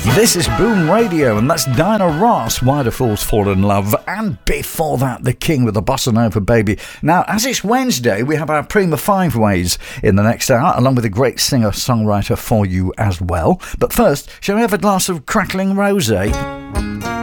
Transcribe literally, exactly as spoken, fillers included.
This is Boom Radio, and that's Diana Ross, Why Do Fools Fall in Love, and before that, The King with the Bossa Nova Baby. Now, as it's Wednesday, we have our Prima Five Ways in the next hour, along with a great singer-songwriter for you as well. But first, shall we have a glass of crackling rosé?